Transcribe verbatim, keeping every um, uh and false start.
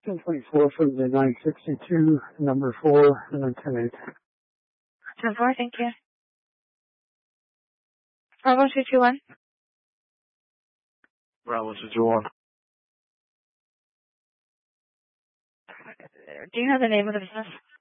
ten twenty-four from the nine sixty-two, number four, and then ten eight. ten four, thank you. Bravo two two one. Bravo two two one. Do you know the name of the business?